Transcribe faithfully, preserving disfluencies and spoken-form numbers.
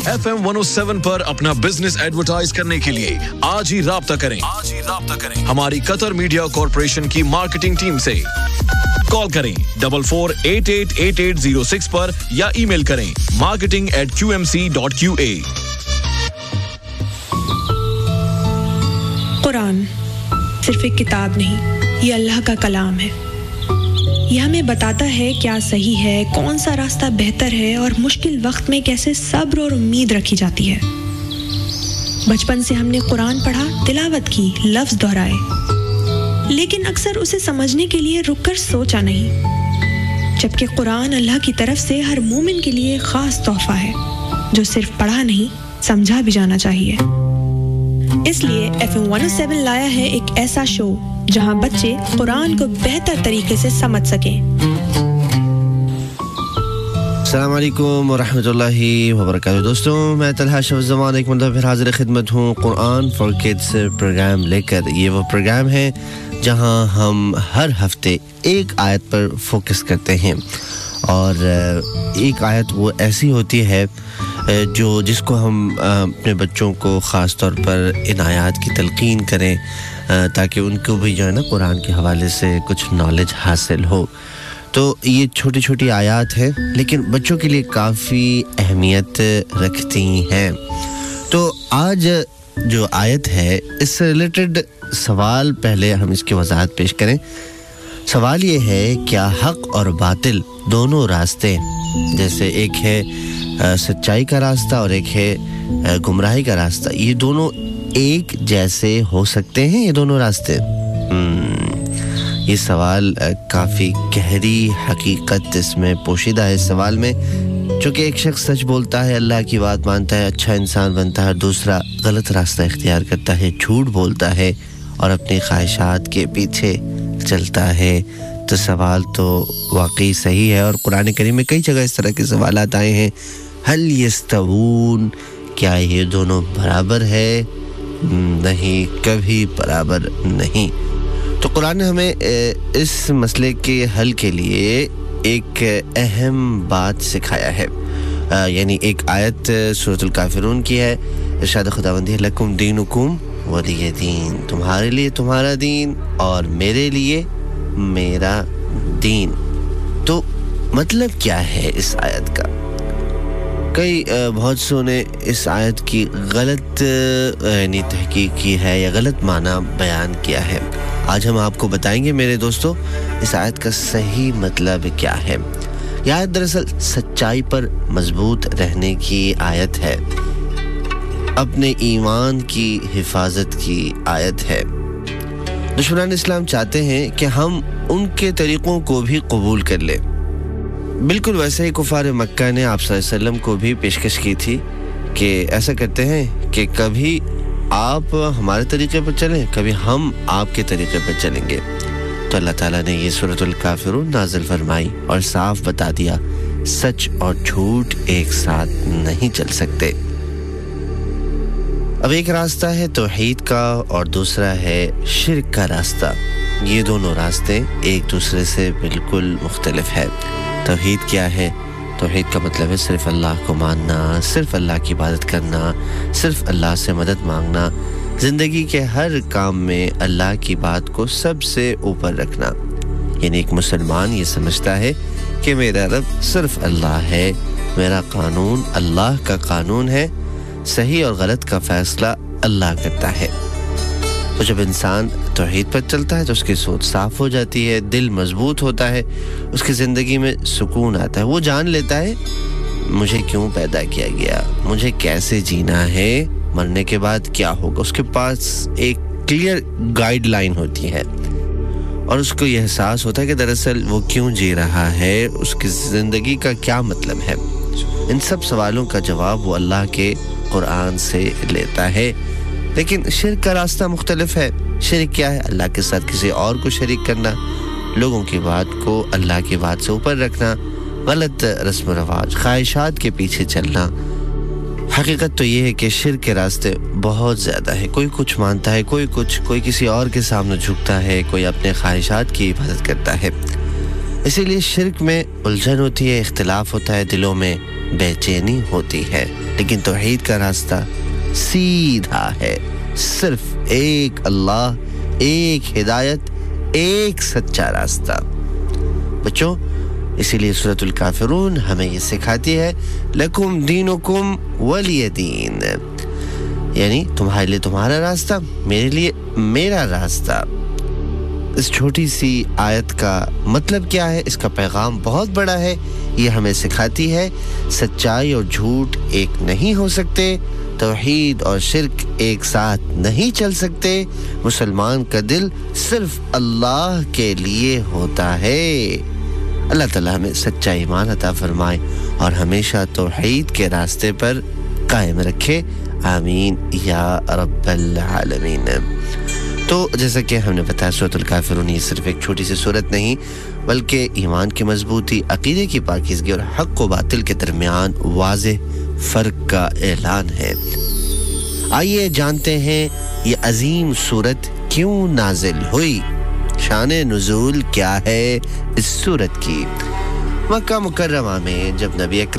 F M one O seven पर अपना business advertise करने के लिए आज ही राब्ता करें आज ही राब्ता करें हमारी कतर मीडिया कॉर्पोरेशन की मार्केटिंग टीम से कॉल करें double four eight eight eight eight zero six पर या ईमेल करें marketing eight Q M C dot Q A. Quran सिर्फ एक किताब नहीं, ये अल्लाह का कलाम है। यह हमें बताता है क्या सही है, कौन सा रास्ता बेहतर है और मुश्किल वक्त में कैसे सब्र और उम्मीद रखी जाती है। बचपन से हमने कुरान पढ़ा, तिलावत की, लफ्ज दोहराए, लेकिन अक्सर उसे समझने के लिए रुककर सोचा नहीं। जबकि कुरान अल्लाह की तरफ से हर मोमिन के लिए खास तोहफा है जो सिर्फ पढ़ा नहीं, समझा भी जाना चाहिए। इसलिए F M one O seven लाया है एक ऐसा शो जहां बच्चे कुरान को बेहतर तरीके से समझ सकें। अस्सलाम वालेकुम व रहमतुल्लाहि व बरकातहू। दोस्तों, मैं तलहा शफ़ एक मरतबा फिर हाज़िर खिदमत हूँ कुरान फॉर किड्स प्रोग्राम लेकर। ये वो प्रोग्राम है जहां हम हर हफ्ते एक आयत पर फोकस करते हैं और एक आयत वो ऐसी होती है जो जिसको हम अपने बच्चों को ख़ास तौर पर इन आयात की तलक़ीन करें ताकि उनको भी जो है ना कुरान के हवाले से कुछ नॉलेज हासिल हो। तो ये छोटी छोटी आयात हैं लेकिन बच्चों के लिए काफ़ी अहमियत रखती हैं। तो आज जो आयत है इससे रिलेटेड सवाल पहले हम इसकी वजाहत पेश करें। सवाल ये है, क्या हक़ और बातिल दोनों रास्ते, जैसे एक है सच्चाई का रास्ता और एक है गुमराही का रास्ता, ये दोनों एक जैसे हो सकते हैं ये दोनों रास्ते? ये सवाल काफ़ी गहरी हकीकत इसमें पोशीदा है इस सवाल में। चूँकि एक शख्स सच बोलता है, अल्लाह की बात मानता है, अच्छा इंसान बनता है, दूसरा गलत रास्ता इख्तियार करता है, झूठ बोलता है और अपनी ख्वाहिशात के पीछे चलता है, तो सवाल तो वाकई सही है। और कुरान करीम में कई जगह इस तरह के सवालात आए हैं। हल यस्तवून, क्या ये दोनों बराबर है? नहीं, कभी बराबर नहीं। तो कुरान ने हमें इस मसले के हल के लिए एक अहम बात सिखाया है। यानी एक आयत सूरतुल काफिरून की है, इरशाद खुदावंदी है, लकुम दीनुकुम वलिय दीन, तुम्हारे लिए तुम्हारा दीन और मेरे लिए मेरा दीन। तो मतलब क्या है इस आयत का? कई बहुत सो ने इस आयत की गलत यानी तहकीक की है या गलत माना बयान किया है। आज हम आपको बताएंगे मेरे दोस्तों इस आयत का सही मतलब क्या है। यह आयत दरअसल सच्चाई पर मजबूत रहने की आयत है, अपने ईमान की हिफाजत की आयत है। दुश्मनान इस्लाम चाहते हैं कि हम उनके तरीक़ों को भी कबूल कर लें। बिल्कुल वैसे ही कुफार मक्का ने आप सल्लल्लाहु अलैहि वसल्लम को भी पेशकश की थी कि ऐसा करते हैं कि कभी आप हमारे तरीक़े पर चलें, कभी हम आपके तरीक़े पर चलेंगे। तो अल्लाह ताला ने ये सूरतुल काफिरून नाज़िल फरमाई और साफ बता दिया, सच और झूठ एक साथ नहीं चल सकते। अब एक रास्ता है तौहीद का और दूसरा है शिर्क का रास्ता। ये दोनों रास्ते एक दूसरे से बिल्कुल मुख्तलिफ है। तौहीद क्या है? तौहीद का मतलब है सिर्फ अल्लाह को मानना, सिर्फ अल्लाह की इबादत करना, सिर्फ अल्लाह से मदद मांगना, ज़िंदगी के हर काम में अल्लाह की बात को सबसे ऊपर रखना। यानी एक मुसलमान ये समझता है कि मेरा रब सिर्फ अल्लाह है, मेरा कानून अल्लाह का कानून है, सही और गलत का फैसला अल्लाह करता है। तो जब इंसान तौहीद पर चलता है तो उसकी सोच साफ हो जाती है, दिल मजबूत होता है, उसकी ज़िंदगी में सुकून आता है। वो जान लेता है मुझे क्यों पैदा किया गया, मुझे कैसे जीना है, मरने के बाद क्या होगा। उसके पास एक क्लियर गाइडलाइन होती है और उसको यह एहसास होता है कि दरअसल वो क्यों जी रहा है, उसकी ज़िंदगी का क्या मतलब है। इन सब सवालों का जवाब वो अल्लाह के कुरान से लेता है। लेकिन शिर्क का रास्ता मुख्तलिफ है। शिर्क क्या है? अल्लाह के साथ किसी और को शरीक करना, लोगों की बात को अल्लाह की बात से ऊपर रखना, गलत रस्म रवाज, ख्वाहिशात के पीछे चलना। हकीकत तो ये है कि शिर्क के रास्ते बहुत ज़्यादा है। कोई कुछ मानता है, कोई कुछ, कोई किसी और के सामने झुकता है, कोई अपने ख्वाहिशात की हिफाजत करता है। इसीलिए शिर्क में उलझन होती है, इख्तिलाफ होता है दिलों में, बेचैनी होती है, लेकिन तौहीद का रास्ता सीधा है। सिर्फ एक अल्लाह, एक हिदायत, एक सच्चा रास्ता। बच्चों, इसीलिए सूरतुल काफिरून हमें ये सिखाती है लकुम दीनुकुम वलिय दीन, यानी तुम्हारे लिए तुम्हारा रास्ता, मेरे लिए मेरा रास्ता। इस छोटी सी आयत का मतलब क्या है, इसका पैगाम बहुत बड़ा है। ये हमें सिखाती है सच्चाई और झूठ एक नहीं हो सकते, तौहीद और शिर्क एक साथ नहीं चल सकते। मुसलमान का दिल सिर्फ अल्लाह के लिए होता है। अल्लाह ताला हमें सच्चा ईमान अता फरमाए और हमेशा तौहीद के रास्ते पर कायम रखे। आमीन या रब्बल आलमीन। तो जैसा कि हमने बताया, सूरतुल काफिरून ये सिर्फ एक छोटी सी सूरत नहीं, बल्कि ईमान की मजबूती, अकीदे की पाकीज़गी और हक़ व बातिल के दरमियान वाज़ेह फ़र्क का ऐलान है। आइए जानते हैं ये अजीम सूरत क्यों नाजिल हुई, शान नुज़ूल क्या है इस सूरत की। मक्का मुकर्रमा में जब नबी